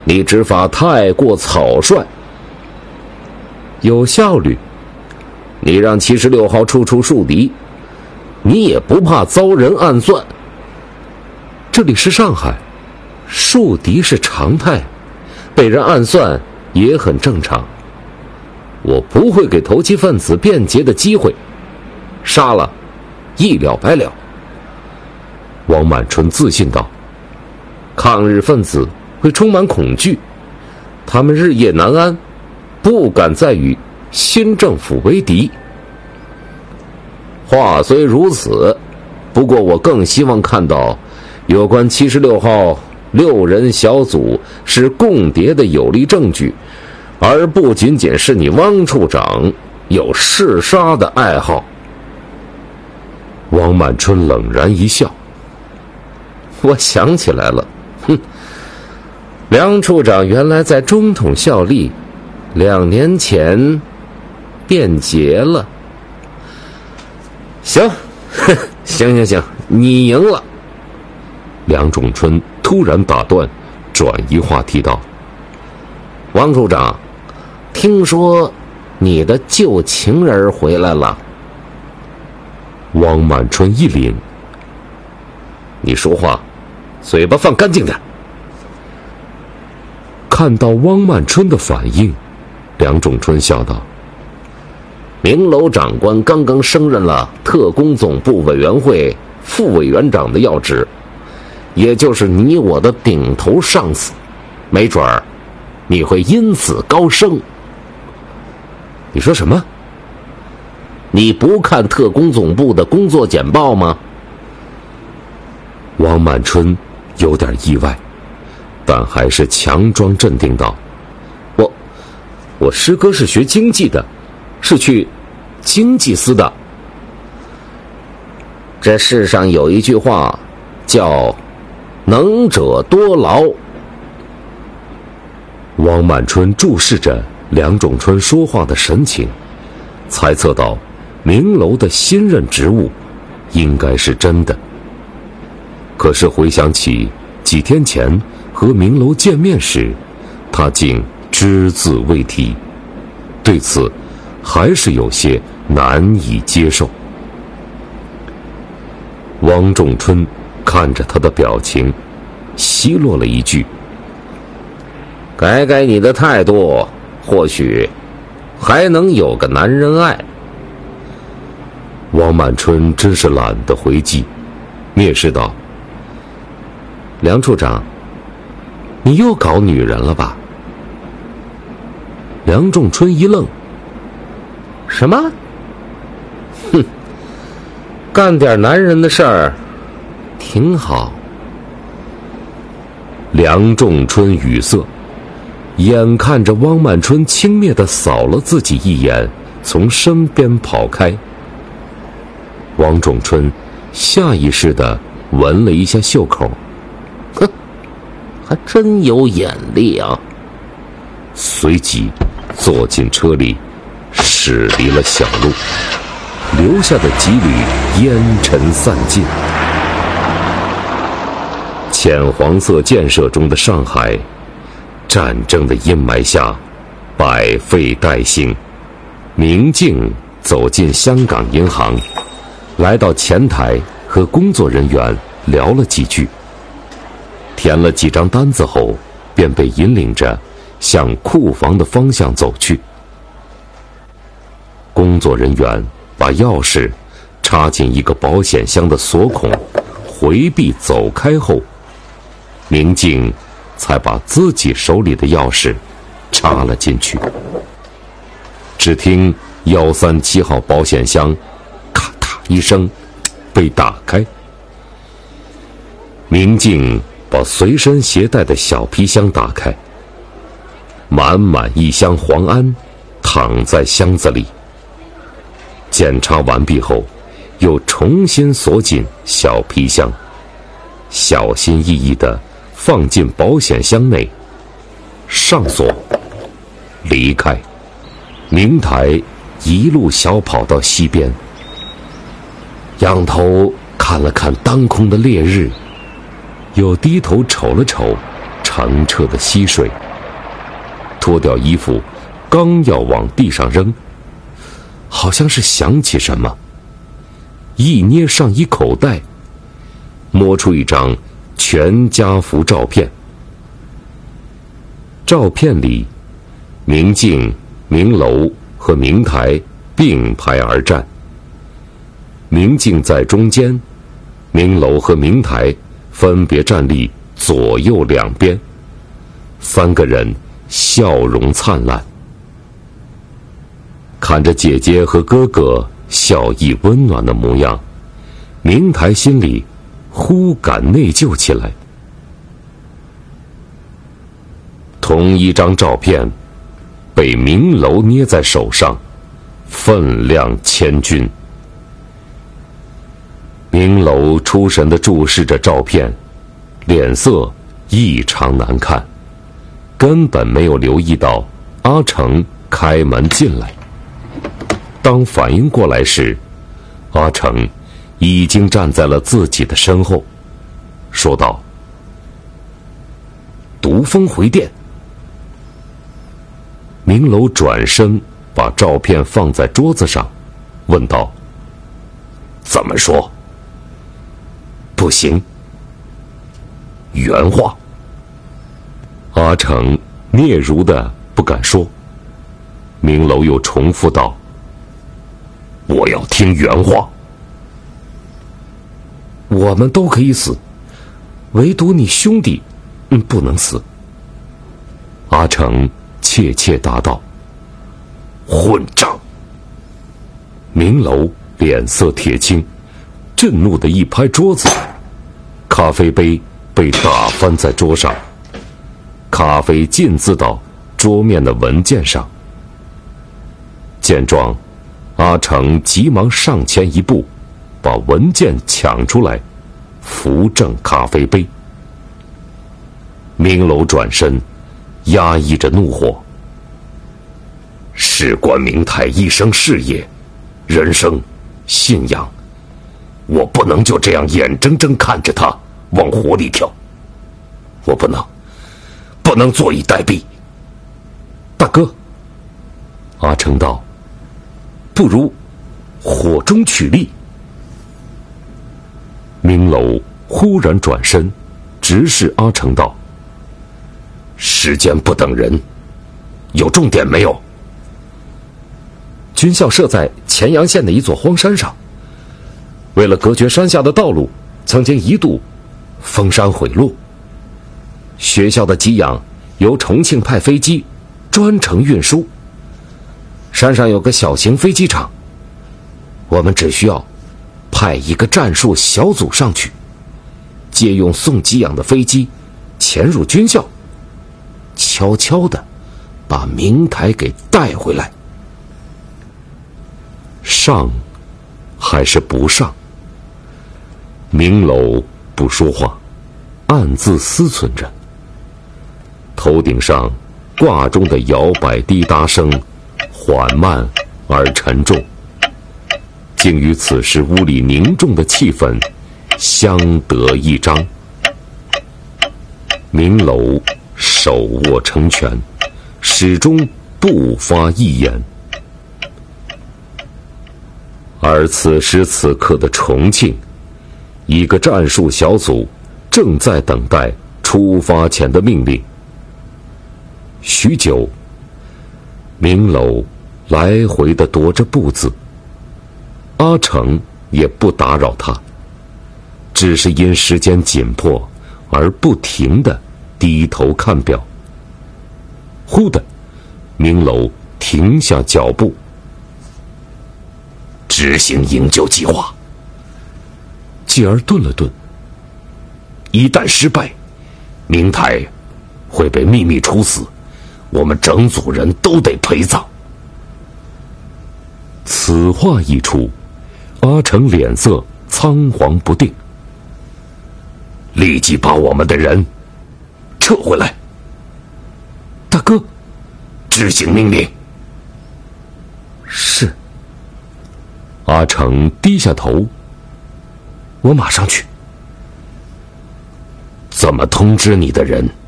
你执法太过草率，有效率。你让76号处处树敌，你也不怕遭人暗算。这里是上海，树敌是常态，被人暗算也很正常。我不会给投机分子辩解的机会，杀了一了百了。王满春自信道，抗日分子会充满恐惧，他们日夜难安，不敢再与新政府为敌。话虽如此，不过我更希望看到有关76号6人小组是共谍的有力证据，而不仅仅是你汪处长有嗜杀的爱好。王满春冷然一笑，我想起来了，梁处长原来在中统效力，2年前变节了。行，行，你赢了。梁仲春突然打断，转移话题道，王处长，听说你的旧情人回来了。王满春一凛，你说话嘴巴放干净点。看到汪满春的反应，梁仲春笑道，明楼长官刚刚升任了特工总部委员会副委员长的要职，也就是你我的顶头上司，没准儿你会因此高升。你说什么？你不看特工总部的工作简报吗？王满春有点意外，但还是强装镇定道，我师哥是学经济的，是去经济司的。这世上有一句话叫能者多劳。王满春注视着梁仲春说话的神情，猜测到明楼的新任职务应该是真的。可是回想起几天前和明楼见面时，他竟只字未提，对此还是有些难以接受。王仲春看着他的表情，奚落了一句，改改你的态度，或许还能有个男人爱。王满春真是懒得回击，蔑视道，梁处长，你又搞女人了吧？梁仲春一愣，什么？干点男人的事儿挺好。梁仲春语塞，眼看着汪满春轻蔑地扫了自己一眼，从身边跑开。王仲春下意识地闻了一下袖口，还真有眼力啊。随即坐进车里，驶离了小路，留下的几缕烟尘散尽。浅黄色建设中的上海，战争的阴霾下百废待兴。明镜走进香港银行，来到前台和工作人员聊了几句，填了几张单子后，便被引领着向库房的方向走去。工作人员把钥匙插进一个保险箱的锁孔，回避走开后，明镜才把自己手里的钥匙插了进去。只听137号保险箱咔嗒一声被打开，明镜把随身携带的小皮箱打开，满满一箱黄胺躺在箱子里。检查完毕后，又重新锁紧小皮箱，小心翼翼地放进保险箱内，上锁，离开。明台一路小跑到西边，仰头看了看当空的烈日，又低头瞅了瞅澄澈的溪水。脱掉衣服，刚要往地上扔，好像是想起什么，一捏上衣口袋，摸出一张全家福照片。照片里，明镜、明楼和明台并排而站，明镜在中间，明楼和明台分别站立左右两边，三个人笑容灿烂。看着姐姐和哥哥笑意温暖的模样，明台心里忽感内疚起来。同一张照片被明楼捏在手上，分量千钧。明楼出神地注视着照片，脸色异常难看，根本没有留意到阿成开门进来。当反应过来时，阿成已经站在了自己的身后，说道：“毒蜂回电。”明楼转身把照片放在桌子上，问道：“怎么说？”“不行。”原话。阿成嗫嚅的不敢说。明楼又重复道：“我要听原话。”“我们都可以死，唯独你兄弟，不能死。”阿成怯怯答道。“混账！”明楼脸色铁青，震怒的一拍桌子，咖啡杯被打翻在桌上，咖啡浸渍到桌面的文件上。见状，阿成急忙上前一步，把文件抢出来，扶正咖啡杯。明楼转身，压抑着怒火：“事关明台一生事业、人生、信仰，我不能就这样眼睁睁看着他往火里跳，我不能坐以待毙。”“大哥。”阿成道，“不如火中取栗。”明楼忽然转身，直视阿成道：“时间不等人，有重点没有？”“军校设在乾阳县的一座荒山上，为了隔绝山下的道路，曾经一度封山毁路。学校的给养由重庆派飞机专程运输。山上有个小型飞机场，我们只需要派一个战术小组上去，借用送给养的飞机潜入军校，悄悄地把明台给带回来。上还是不上？”明楼不说话，暗自思忖着。头顶上挂钟的摇摆滴答声缓慢而沉重，竟与此时屋里凝重的气氛相得益彰。明楼手握成拳，始终不发一言。而此时此刻的重庆，一个战术小组正在等待出发前的命令。许久，明楼来回地踱着步子，阿成也不打扰他，只是因时间紧迫而不停地低头看表。忽的，明楼停下脚步：“执行营救计划。”继而顿了顿：“一旦失败，明台会被秘密处死，我们整组人都得陪葬。”此话一出，阿成脸色仓皇不定：“立即把我们的人撤回来。”“大哥。”“执行命令。”“是。”阿成低下头：“我马上去。”“怎么通知你的人？”